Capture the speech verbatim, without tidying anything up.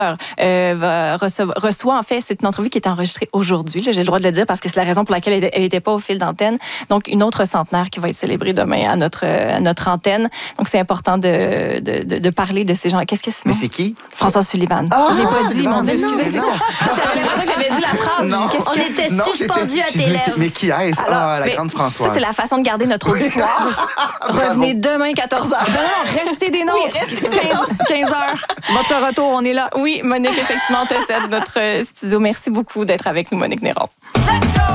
Euh, va recevoir, reçoit, en fait, c'est une entrevue qui est enregistrée aujourd'hui. Là, j'ai le droit de le dire parce que c'est la raison pour laquelle elle n'était pas au fil d'antenne. Donc, une autre centenaire qui va être célébrée demain à notre, à notre antenne. Donc, c'est important de, de, de, de parler de ces gens. Qu'est-ce que c'est? Mais c'est qui? François Sullivan. Ah, je ne l'ai pas Sullivan. dit, mon Dieu, Non, excusez, c'est non. ça. J'avais l'impression que j'avais dit la phrase. Non. Qu'est-ce On que... était Non, suspendus j'étais- à j'ai tes dit, mais c'est- lèvres. Mais qui est-ce? Alors, Ah, la mais grande Françoise. Ça, c'est la façon de garder notre auditoire. Revenez demain, quatorze heures. Non, non, restez des nôtres. Oui, restez quinze heures. Votre retour, on est là. Oui, Monique, effectivement, on te cède notre studio. Merci beaucoup d'être avec nous, Monique Néron.